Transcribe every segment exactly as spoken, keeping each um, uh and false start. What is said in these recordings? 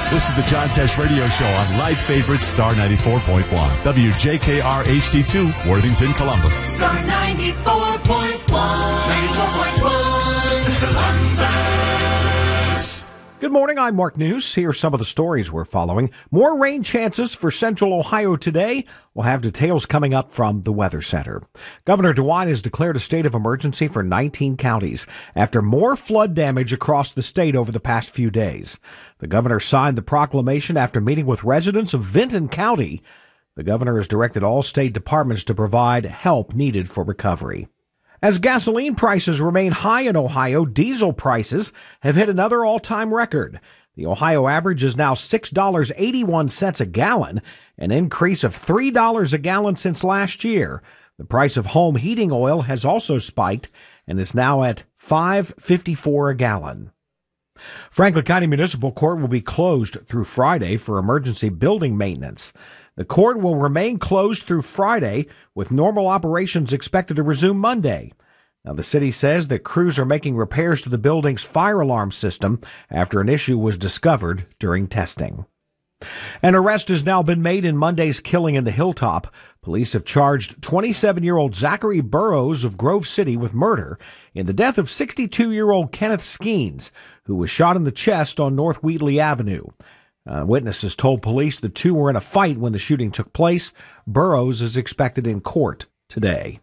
This is the John Tesh Radio Show on Live Favorites Star ninety-four point one. W J K R H D two, Worthington, Columbus. Star ninety-four point one. ninety-four point one, Columbus. Good morning, I'm Mark News. Here are some of the stories we're following. More rain chances for central Ohio today. We'll have details coming up from the Weather Center. Governor DeWine has declared a state of emergency for nineteen counties after more flood damage across the state over the past few days. The governor signed the proclamation after meeting with residents of Vinton County. The governor has directed all state departments to provide help needed for recovery. As gasoline prices remain high in Ohio, diesel prices have hit another all-time record. The Ohio average is now six dollars and eighty-one cents a gallon, an increase of three dollars a gallon since last year. The price of home heating oil has also spiked and is now at five dollars and fifty-four cents a gallon. Franklin County Municipal Court will be closed through Friday for emergency building maintenance. The court will remain closed through Friday, with normal operations expected to resume Monday. Now, the city says that crews are making repairs to the building's fire alarm system after an issue was discovered during testing. An arrest has now been made in Monday's killing in the Hilltop. Police have charged twenty-seven-year-old Zachary Burrows of Grove City with murder in the death of sixty-two-year-old Kenneth Skeens, who was shot in the chest on North Wheatley Avenue. Uh, witnesses told police the two were in a fight when the shooting took place. Burrows is expected in court today.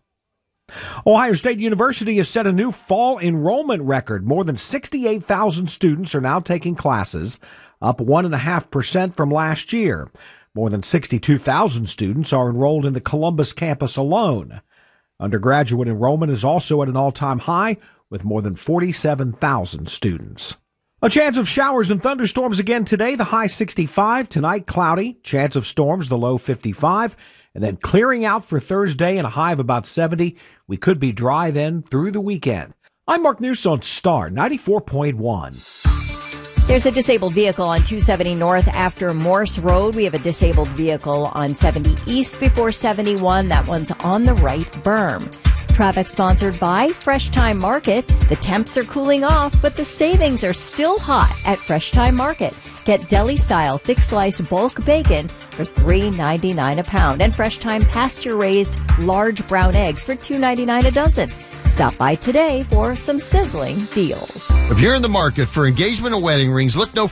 Ohio State University has set a new fall enrollment record. More than sixty-eight thousand students are now taking classes, up one point five percent from last year. More than sixty-two thousand students are enrolled in the Columbus campus alone. Undergraduate enrollment is also at an all-time high, with more than forty-seven thousand students. A chance of showers and thunderstorms again today, the high sixty-five. Tonight, cloudy, chance of storms, the low fifty-five. And then clearing out for Thursday and a high of about seventy. We could be dry then through the weekend. I'm Mark News on Star ninety-four point one. There's a disabled vehicle on two seventy North after Morse Road. We have a disabled vehicle on seventy East before seventy-one. That one's on the right berm. Traffic sponsored by Fresh Time Market. The temps are cooling off, but the savings are still hot at Fresh Time Market. Get deli-style thick-sliced bulk bacon for three ninety-nine a pound and Fresh Time pasture-raised large brown eggs for two ninety-nine a dozen. Stop by today for some sizzling deals. If you're in the market for engagement and wedding rings, look no